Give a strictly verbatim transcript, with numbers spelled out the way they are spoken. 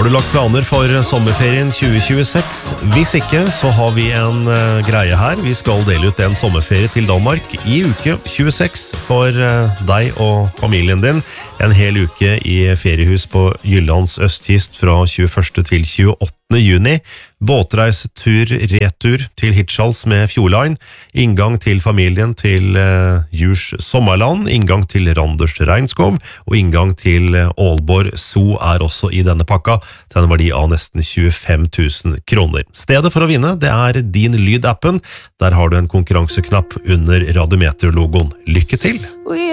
Har du lagt planer for sommerferien tjue tjueseks? Hvis ikke, så har vi en uh, greie her. Vi skal dele ut en sommerferie til Danmark i uke tjueseks for uh, deg og familien din. En hel uke i feriehus på Jyllands østkyst fra tjueførste til tjueåttende juni. Båtreise, tur, retur til Hirtshals med Fjordline. Inngang til familien til uh, Djurs Sommerland. Inngang til Randers Regnskov. Og inngang til uh, Aalborg Zoo er også i denne pakka til en verdi av nesten tjuefem tusen kroner. Stedet for å vinne, det er Din Lyd-appen. Der har du en konkurranseknapp under Radiometer-logoen. Lykke til!